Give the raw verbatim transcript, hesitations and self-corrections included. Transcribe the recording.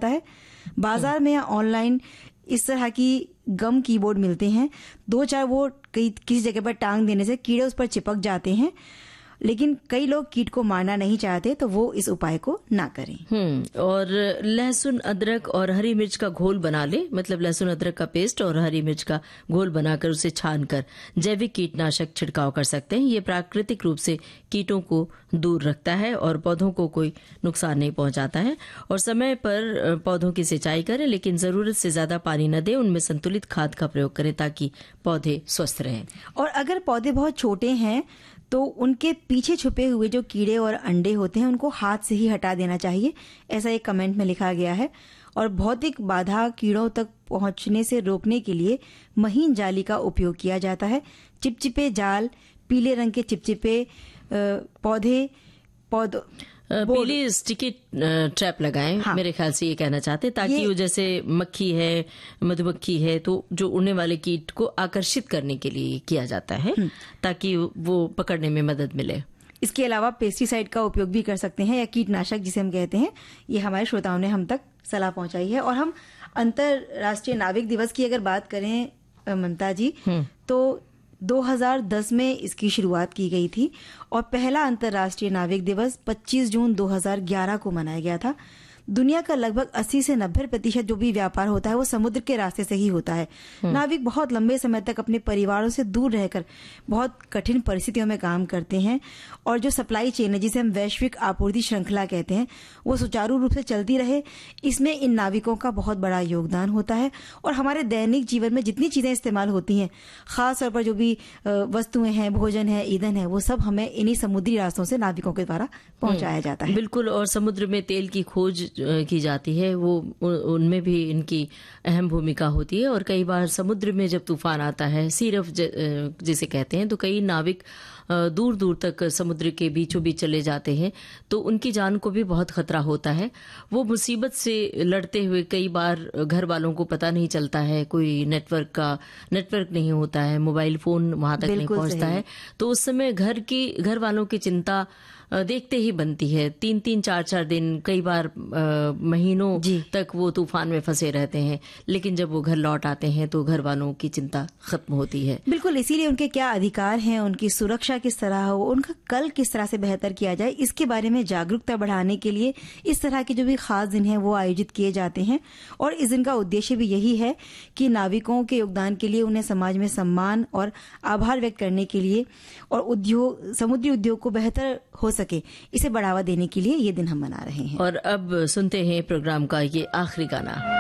जाता है। बाजार में या ऑनलाइन इस तरह की गम कीबोर्ड मिलते हैं। दो चार वो कई किसी जगह पर टांग देने से कीड़े उस पर चिपक जाते हैं, लेकिन कई लोग कीट को मारना नहीं चाहते तो वो इस उपाय को ना करें। हम्म और लहसुन, अदरक और हरी मिर्च का घोल बना ले, मतलब लहसुन अदरक का पेस्ट और हरी मिर्च का घोल बनाकर उसे छानकर जैविक कीटनाशक छिड़काव कर सकते हैं। ये प्राकृतिक रूप से कीटों को दूर रखता है और पौधों को कोई नुकसान नहीं पहुंचाता है। और समय पर पौधों की सिंचाई करें, लेकिन जरूरत से ज्यादा पानी न दें। उनमें संतुलित खाद का प्रयोग करें ताकि पौधे स्वस्थ रहें। और अगर पौधे बहुत छोटे हैं तो उनके पीछे छुपे हुए जो कीड़े और अंडे होते हैं उनको हाथ से ही हटा देना चाहिए, ऐसा एक कमेंट में लिखा गया है। और भौतिक बाधा कीड़ों तक पहुंचने से रोकने के लिए महीन जाली का उपयोग किया जाता है। चिपचिपे जाल, पीले रंग के चिपचिपे पौधे पौधों पीली स्टिकी ट्रैप लगाएं। हाँ। मेरे ख्याल से ये कहना चाहते हैं ताकि वो जैसे मक्खी है, मधुमक्खी है, तो जो उड़ने वाले कीट को आकर्षित करने के लिए किया जाता है ताकि वो पकड़ने में मदद मिले। इसके अलावा पेस्टिसाइड का उपयोग भी कर सकते हैं या कीटनाशक जिसे हम कहते हैं। ये हमारे श्रोताओं ने हम तक सलाह पहुंचाई है। और हम अंतर्राष्ट्रीय नाविक दिवस की अगर बात करें ममता जी, तो दो हज़ार दस में इसकी शुरुआत की गई थी और पहला अंतर्राष्ट्रीय नाविक दिवस पच्चीस जून दो हज़ार ग्यारह को मनाया गया था। दुनिया का लगभग अस्सी से नब्बे प्रतिशत जो भी व्यापार होता है वो समुद्र के रास्ते से ही होता है। नाविक बहुत लंबे समय तक अपने परिवारों से दूर रहकर बहुत कठिन परिस्थितियों में काम करते हैं और जो सप्लाई चेन है जिसे हम वैश्विक आपूर्ति श्रृंखला कहते हैं वो सुचारू रूप से चलती रहे, इसमें इन नाविकों का बहुत बड़ा योगदान होता है। और हमारे दैनिक जीवन में जितनी चीजें इस्तेमाल होती हैं, खास तौर पर जो भी वस्तुएं हैं, भोजन है, ईंधन है, वो सब हमें इन्हीं समुद्री रास्तों से नाविकों के द्वारा पहुंचाया जाता है। बिल्कुल। और समुद्र में तेल की खोज की जाती है, वो उनमें भी इनकी अहम भूमिका होती है। और कई बार समुद्र में जब तूफान आता है, सीरफ जिसे कहते हैं, तो कई नाविक दूर दूर तक समुद्र के बीचों बीच चले जाते हैं, तो उनकी जान को भी बहुत खतरा होता है। वो मुसीबत से लड़ते हुए कई बार घर वालों को पता नहीं चलता है, कोई नेटवर्क का नेटवर्क नहीं होता है, मोबाइल फोन वहां तक नहीं पहुंचता है, तो उस समय घर की घर वालों की चिंता देखते ही बनती है। तीन तीन चार चार दिन, कई बार महीनों तक वो तूफान में फंसे रहते हैं, लेकिन जब वो घर लौट आते हैं तो घर वालों की चिंता खत्म होती है। बिल्कुल। इसीलिए उनके क्या अधिकार हैं, उनकी सुरक्षा किस तरह हो, उनका कल किस तरह से बेहतर किया जाए, इसके बारे में जागरूकता बढ़ाने के लिए इस तरह के जो भी खास दिन हैं वो आयोजित किए जाते हैं। और इस दिन का उद्देश्य भी यही है कि नाविकों के योगदान के लिए उन्हें समाज में सम्मान और आभार व्यक्त करने के लिए और उद्योग समुद्री उद्योग को बेहतर हो सके, इसे बढ़ावा देने के लिए ये दिन हम मना रहे हैं। और अब सुनते हैं प्रोग्राम का ये आखिरी गाना।